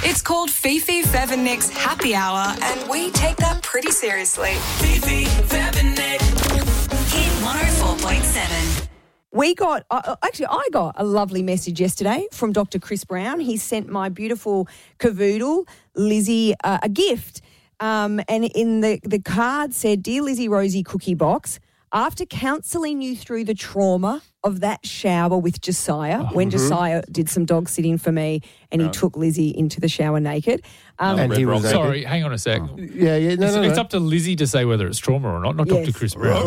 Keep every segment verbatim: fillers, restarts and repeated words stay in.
It's called Fifi, Fev and Nick's Happy Hour, and we take that pretty seriously. Fifi, Fev and Nick. Hit one oh four point seven. We got, uh, actually, I got a lovely message yesterday from Doctor Chris Brown. He sent my beautiful cavoodle, Lizzie, uh, a gift. Um, and in the, the card said, "Dear Lizzie Rosie Cookie Box, after counselling you through the trauma of that shower with Josiah, oh, when mm-hmm. Josiah did some dog sitting for me and he oh. took Lizzie into the shower naked." Um, and he was Sorry, hang on a sec. Oh. Yeah, yeah, no, it's, no, no. It's up to Lizzie to say whether it's trauma or not, not yes. Doctor Chris Brown.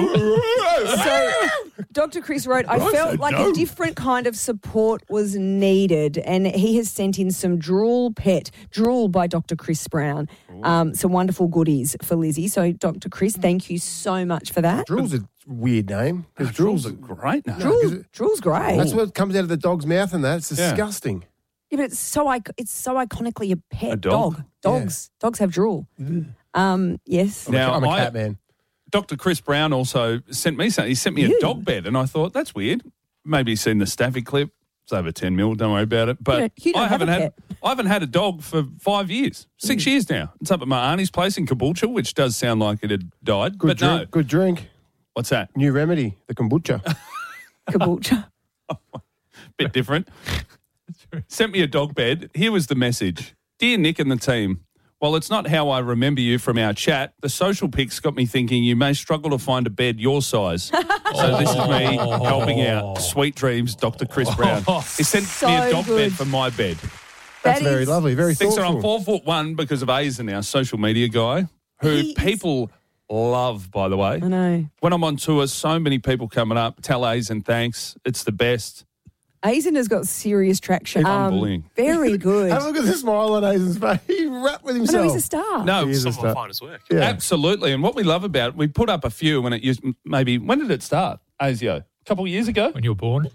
So Doctor Chris wrote, "I felt like no. a different kind of support was needed," and he has sent in some drool pet, drool by Doctor Chris Brown, um, some wonderful goodies for Lizzie. So Doctor Chris, thank you so much for that. Drool's a weird name. Because drool's a great name. Drool, no, drool's great. That's what comes out of the dog's mouth and that. It's disgusting. Yeah. Yeah, but it's so it's so iconically a pet a dog. dog. Dogs yeah. dogs have drool. Mm. Um, yes. Now, I'm a I, cat man. Doctor Chris Brown also sent me something. He sent me you. a dog bed, and I thought, that's weird. Maybe he's seen the Staffy clip. It's over ten mil. Don't worry about it. But you don't, you don't I haven't have a had pet. I haven't had a dog for five years, six mm. years now. It's up at my auntie's place in Caboolture, which does sound like it had died. Good but drink. no. Good drink. What's that? New remedy, the kombucha. Kombucha. Bit different. Sent me a dog bed. Here was the message. "Dear Nick and the team, while it's not how I remember you from our chat, the social pics got me thinking you may struggle to find a bed your size. So this is me helping out. Sweet dreams, Doctor Chris Brown." He sent so me a dog good. bed for my bed. That's that very is, lovely, very Thinks thoughtful. I'm four foot one because of Aizen, our social media guy, who He people love, by the way. I know. When I'm on tour, so many people coming up, tell Aizen thanks. It's the best. Aizen has got serious traction. Fun Um, bullying. very good. Have a look at the smile on Aizen's face. He rapped with I himself. know he's a star. No, He is a Some of my star. finest work. Yeah. Absolutely. And what we love about it, we put up a few when it used, maybe, when did it start, Azio? A couple of years ago? When you were born.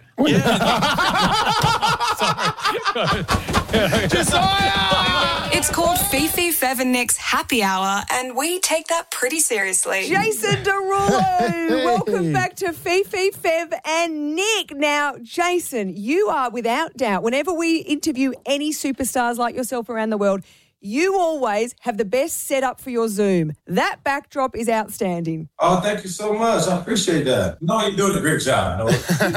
It's called Fifi, Fev and Nick's Happy Hour, and we take that pretty seriously. Jason Derulo, welcome back to Fifi, Fev and Nick. Now, Jason, you are without doubt, whenever we interview any superstars like yourself around the world, you always have the best setup for your Zoom. That backdrop is outstanding. Oh, thank you so much. I appreciate that. No, you're doing a great job. No.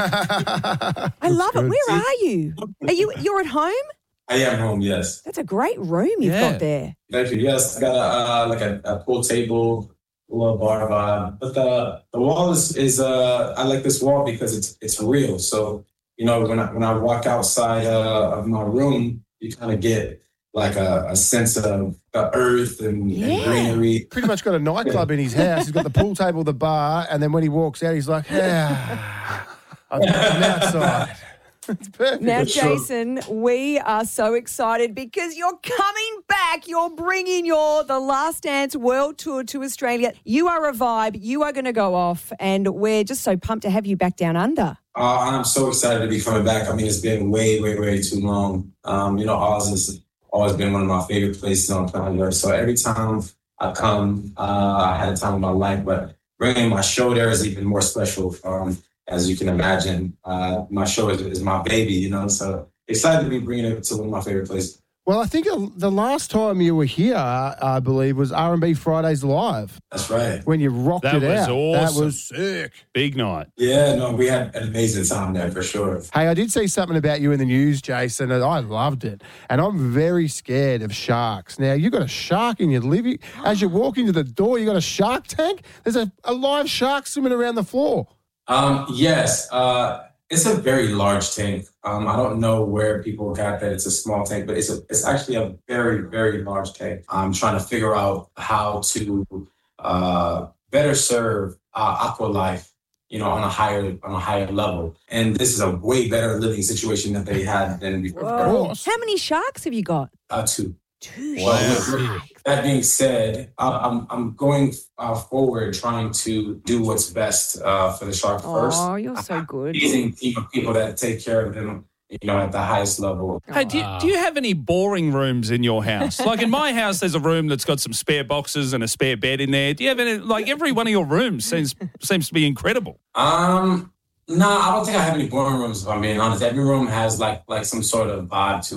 I love it. Where are you? Are you you're at home? I am home, yes. That's a great room you've Yeah. got there. Thank you. Yes, I got a uh, like a, a pool table, a little bar vibe. But the the wall is is uh I like this wall because it's it's real. So you know when I when I walk outside uh, of my room, you kind of get like a, a sense of the earth and, Yeah. and greenery. Pretty much got a nightclub in his house. He's got the pool table, the bar, and then when he walks out, he's like, "Yeah, I'm, I'm outside." It's perfect. Now, Jason, we are so excited because you're coming back. You're bringing your The Last Dance World Tour to Australia. You are a vibe. You are going to go off, and we're just so pumped to have you back down under. Uh, I'm so excited to be coming back. I mean, it's been way, way, way too long. Um, you know, Oz has always been one of my favorite places on planet Earth. So every time I come, uh, I had a time of my life, but bringing my show there is even more special. Um, as you can imagine, uh, my show is, is my baby, you know, so excited to be bringing it to one of my favorite places. Well, I think uh, the last time you were here, I believe, was R and B Fridays Live. That's right. When you rocked That it was out. awesome. That was sick. Big night. Yeah, no, we had an amazing time there for sure. Hey, I did see something about you in the news, Jason, and I loved it. And I'm very scared of sharks. Now, you've got a shark in your living. As you walk into the door, you got a shark tank. There's a, a live shark swimming around the floor. Um, yes, uh, it's a very large tank. Um, I don't know where people got that it's a small tank, but it's a, it's actually a very, very large tank. I'm trying to figure out how to uh, better serve uh, aqua life, you know, on a higher on a higher level. And this is a way better living situation that they had than before. Whoa. How many sharks have you got? Uh, two. Two Well, sharks. with that being said, I- I'm I'm going uh, forward trying to do what's best uh, for the shark first. Oh, you're so good. Amazing team of people that take care of them, you know, at the highest level. Hey, do you, do you have any boring rooms in your house? Like in my house, there's a room that's got some spare boxes and a spare bed in there. Do you have any, like every one of your rooms seems seems to be incredible. Um, no, I don't think I have any boring rooms, if I'm being honest. Every room has like like some sort of vibe to it.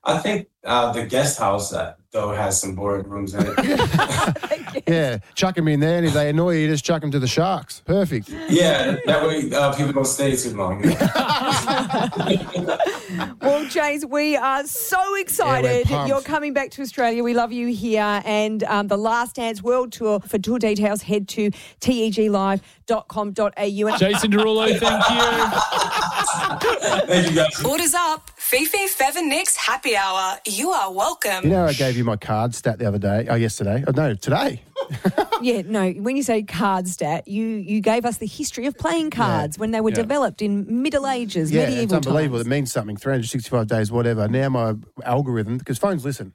I think uh, the guest house, uh, though, has some board rooms in it. Yeah, chuck them in there, and if they annoy you, just chuck them to the Sharks. Perfect. Yeah, that way uh, people don't stay too long. Well, James, we are so excited pumped. you're coming back to Australia. We love you here. And um, the Last Dance World Tour, for tour details, head to T E G live dot com dot a u. And Jason Derulo, thank you. Thank you, guys. Orders up. Fifi, Fev and Nick's happy hour. You are welcome. You know, I gave you my card stat the other day. Oh, yesterday. Oh, no, today. yeah, no, when you say card stat, you, you gave us the history of playing cards when they were Yeah. developed in Middle Ages, Yeah, medieval it's unbelievable. times. It means something. three hundred sixty-five days, whatever. Now my algorithm, because phones listen.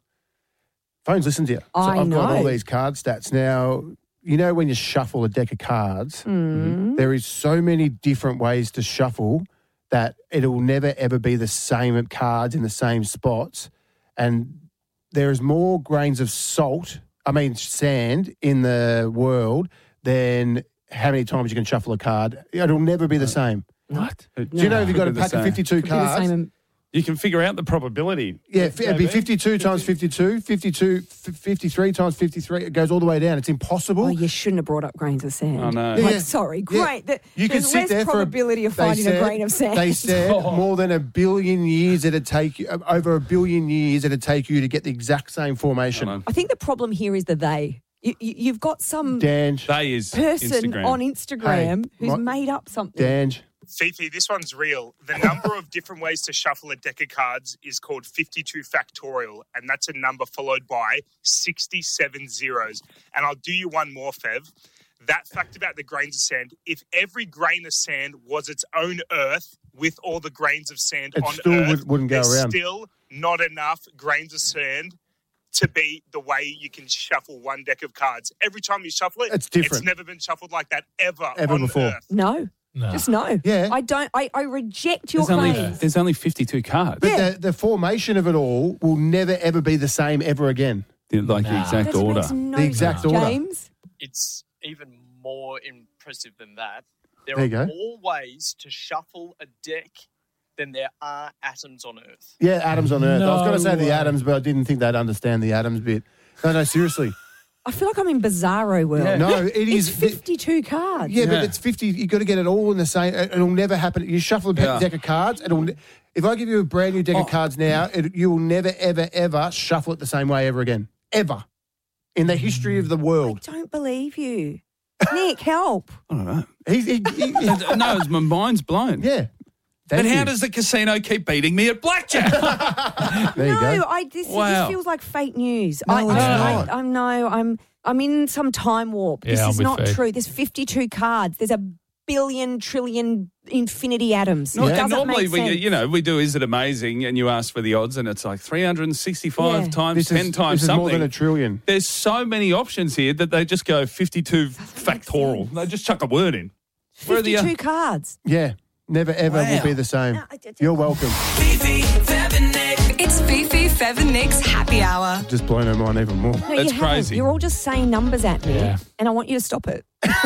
Phones listen to you. So I I've got all know. these card stats. Now, you know when you shuffle a deck of cards, Mm. there is so many different ways to shuffle that it'll never, ever be the same cards in the same spots. And there is more grains of salt, I mean sand, in the world than how many times you can shuffle a card. It'll never be the same. What? Do you know if you've got a Could be the pack of same. fifty-two Could be the cards? same. You can figure out the probability. Yeah, f- it'd be Maybe. fifty-two times fifty-two, fifty-two, f- fifty-three times fifty-three. It goes all the way down. It's impossible. Oh, you shouldn't have brought up grains of sand. I know. Yeah. Like, sorry, Yeah. great. That You could there's sit less there for a- probability of they finding a said- grain of sand. They said more than a billion years it'd take you, over a billion years it'd take you to get the exact same formation. I know. I think the problem here is the they. You, you, you've got some Dange, They is person Instagram. on Instagram Hey, who's my- made up something. Dange. Fifi, this one's real. The number of different ways to shuffle a deck of cards is called fifty-two factorial, and that's a number followed by sixty-seven zeros. And I'll do you one more, Fev. That fact about the grains of sand, if every grain of sand was its own earth with all the grains of sand It on still earth, would- wouldn't go there's around. still not enough grains of sand to be the way you can shuffle one deck of cards. Every time you shuffle it, It's different. It's never been shuffled like that ever, Ever on before. Earth. No, No. just no. Yeah. I don't. I, I reject your There's only, claims. there's only fifty-two cards. But Yeah. the, the formation of it all will never, ever be the same ever again. Like the Nah. exact That order. makes no The exact sense, order. James. It's even more impressive than that. There There are you go. more ways to shuffle a deck than there are atoms on Earth. Yeah, atoms on Earth. I was going to say No the way. atoms, but I didn't think they'd understand the atoms bit. No, no, seriously. I feel like I'm in bizarro world. No, it It's is. fifty-two cards. Yeah, Yeah. but it's fifty. You've got to get it all in the same. it- It'll never happen. You shuffle a pe- Yeah. deck of cards. It'll. ne- If I give you a brand new deck Oh. of cards now, it, you will never, ever, ever shuffle it the same way ever again. Ever. In the history of the I world. don't believe you. Nick, help. I don't know. He's, he, he- he- no, it's, my mind's blown. yeah. But Thank how you. does the casino keep beating me at blackjack? There you no, go. I this, Wow. this feels like fake news. No, I, it's I, not. I, I'm no, I'm I'm in some time warp. Yeah, this I'm is with not Faith. true. There's fifty-two cards. There's a billion, trillion, infinity atoms. No, it and doesn't normally, make we, sense. you know, we do Is It Amazing? And you ask for the odds, and it's like three hundred sixty-five Yeah. times, this ten is, times this is something. more than a trillion. There's so many options here that they just go fifty-two make factorial. sense. They just chuck a word in. Where are the fifty-two uh, cards. Yeah. Never, ever will Wow. be the same. No, I- I- You're welcome. Fifi, Fev and Nick. It's Fifi, Fev and Nick's happy hour. Just blown her mind even more. No, That's you haven't. crazy. You're all just saying numbers at me, Yeah. and I want you to stop it.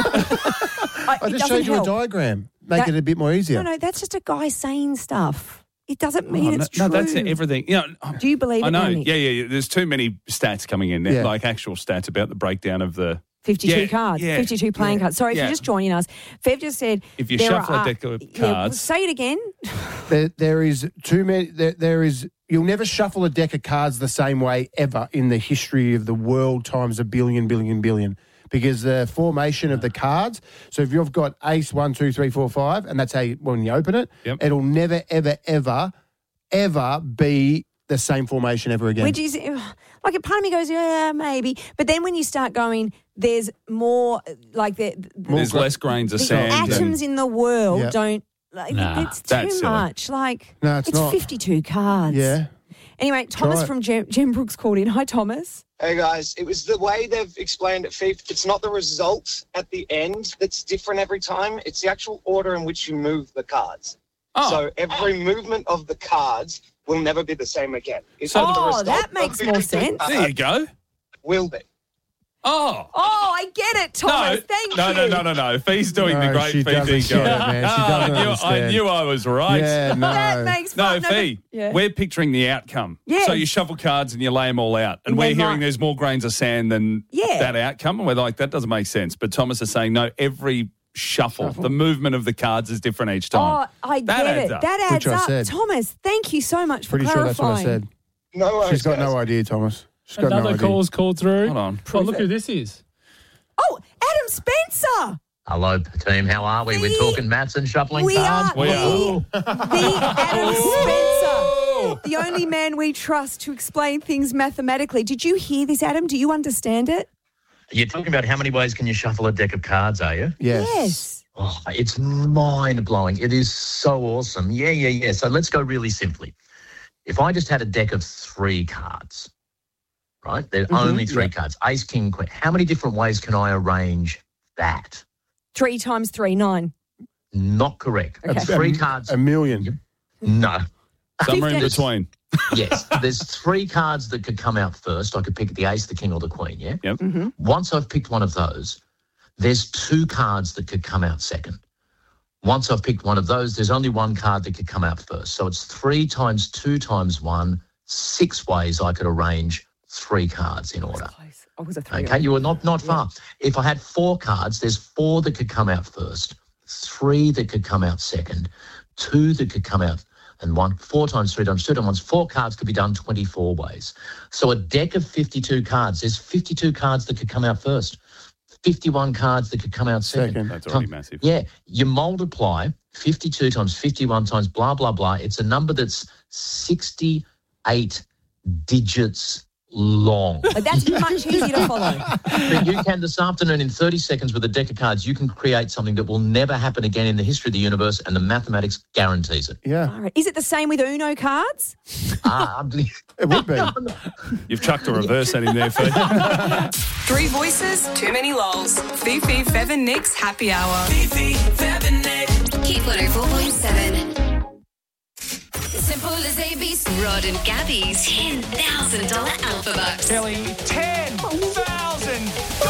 I, I it just doesn't showed you help. a diagram. Make That- it a bit more easier. No, no, that's just a guy saying stuff. It doesn't Oh, mean no, it's no, true. that's everything. You know, Do you believe I it, know. now, Nick? Yeah, yeah, yeah. There's too many stats coming in there, Yeah. like actual stats about the breakdown of the. fifty-two Yeah, cards, yeah, fifty-two playing yeah, cards. Sorry if yeah. you're just joining us. Fev just said If you there shuffle a are- deck of yeah, cards- say it again. There, there is too many. There, there is. You'll never shuffle a deck of cards the same way ever in the history of the world times a billion, billion, billion. Because the formation of the cards. So if you've got ace one, two, three, four, five, and that's how you, when you open it, Yep. it'll never, ever, ever, ever be the same formation ever again. Which is like a part of me goes, yeah, maybe. But then when you start going, there's more like the, the, There's gra- less grains of the sand. atoms and, in the world Yeah. don't. Like, Nah, it's too that's silly. much. Like No, it's not. fifty-two cards. yeah. Anyway, Thomas it. from Gem, Gem Brooks called in. Hi, Thomas. Hey guys, it was the way they've explained it, Fifi. It's not the result at the end that's different every time. It's the actual order in which you move the cards. Oh. So every movement of the cards will never be the same again. It's So- not the Oh, result that of makes more fifty-two sense. cards there you go. Will be. Oh. Oh, I get it, Thomas. No, Thank no, you. no, no, no, no. Fee's doing No, the great she Fee doesn't thing. get it, man. She Oh, doesn't I, knew, I understand. knew I was right. Yeah, no. That makes No, fun. Fee, but- yeah. we're picturing the outcome. Yes. So you shuffle cards and you lay them all out. And And we're then hearing like- there's more grains of sand than Yeah. that outcome. And we're like, that doesn't make sense. But Thomas is saying, no, every shuffle, the movement of the cards is different each time. Oh, I That get adds it. up. That adds Which I up. said. Thomas, thank you so much for Pretty sure that's clarifying. what I said. No worries, She's got guys. no idea, Thomas. She's got no Another idea. call's called through. Hold on. Oh, look who this is. Oh, Adam Spencer. Hello, team. How are we? We- We're talking maths and shuffling We cards. are We the, are. the Adam Spencer, the only man we trust to explain things mathematically. Did you hear this, Adam? Do you understand it? You're talking about how many ways can you shuffle a deck of cards, are you? Yes. Yes. Oh, it's mind-blowing. It is so awesome. Yeah, yeah, yeah. So let's go really simply. If I just had a deck of three cards, right? There are only three cards. Ace, king, queen. How many different ways can I arrange that? Three times three, nine. Not correct. Okay. Three A- cards. A million. No. Somewhere in fifteen. between. Yes. There's three cards that could come out first. I could pick the ace, the king, or the queen, yeah? Yep. Mm-hmm. Once I've picked one of those, there's two cards that could come out second. Once I've picked one of those, there's only one card that could come out first. So it's three times two times one, six ways I could arrange three cards in order. Close. I was a three. Okay, you were not, not far. If I had four cards, there's four that could come out first, three that could come out second, two that could come out, and one, four times three times two times one, four cards could be done twenty-four ways. So a deck of fifty-two cards, there's fifty-two cards that could come out first, fifty-one cards that could come out second. Second. That's already Time- massive. Yeah, you multiply fifty-two times fifty-one times blah, blah, blah. It's a number that's sixty-eight digits long. But that's much easier to follow. But you can this afternoon in thirty seconds with a deck of cards, you can create something that will never happen again in the history of the universe, and the mathematics guarantees it. Yeah, All right. Is it the same with Uno cards? Ah, ugly. it would be. You've chucked a reverse at him there, Fee. Three voices, too many lols. Fifi, Fev and Nick's happy hour. Fifi, Fev and Nick. Hit one oh four point seven. Simple as A B C. Rod and Gabby's ten thousand dollars Alpha Bucks. Kelly, ten thousand.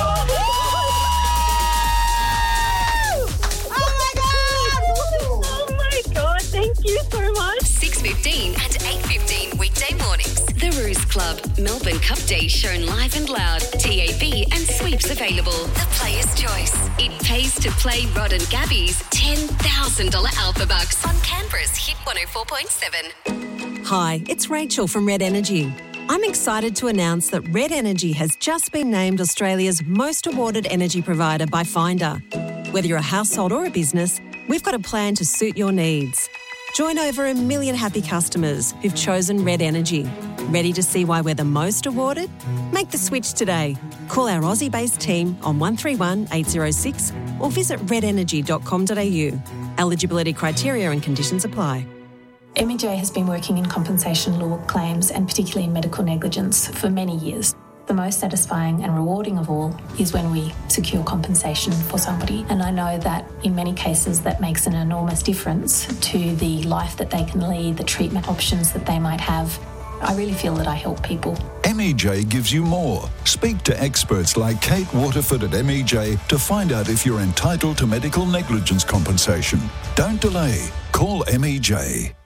Oh my God, thank you so much. six fifteen and eight fifteen weekday mornings. The Ruse Club, Melbourne Cup Day shown live and loud. T A B and sweeps available. The Player's Choice. It pays to play Rod and Gabby's ten thousand dollars Alpha Bucks on Canberra's Hit one oh four point seven. Hi, it's Rachel from Red Energy. I'm excited to announce that Red Energy has just been named Australia's most awarded energy provider by Finder. Whether you're a household or a business, we've got a plan to suit your needs. Join over a million happy customers who've chosen Red Energy. Ready to see why we're the most awarded? Make the switch today. Call our Aussie-based team on one three one eight oh six or visit red energy dot com dot a u. Eligibility criteria and conditions apply. M E J has been working in compensation law claims and particularly in medical negligence for many years. The most satisfying and rewarding of all is when we secure compensation for somebody. And I know that in many cases that makes an enormous difference to the life that they can lead, the treatment options that they might have. I really feel that I help people. M E J gives you more. Speak to experts like Kate Waterford at M E J to find out if you're entitled to medical negligence compensation. Don't delay. Call M E J.